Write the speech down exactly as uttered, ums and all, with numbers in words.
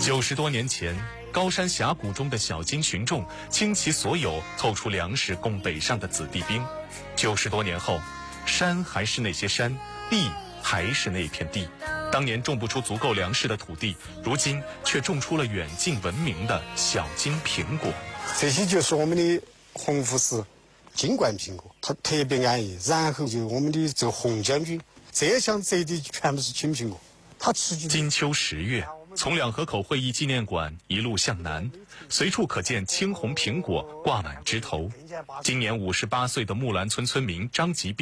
九十多年前，高山峡谷中的小金群众倾其所有凑出粮食供北上的子弟兵。九十多年后，山还是那些山，地还是那片地。当年种不出足够粮食的土地，如今却种出了远近闻名的小金苹果。 这些就是我们的红富士金冠苹果，它特别安逸。然后就我们的这个红将军，这项这地全部是金苹果，它持续。 金秋十月，从两河口会议纪念馆一路向南，随处可见青红苹果挂满枝头。今年五十八岁的木兰村村民张吉斌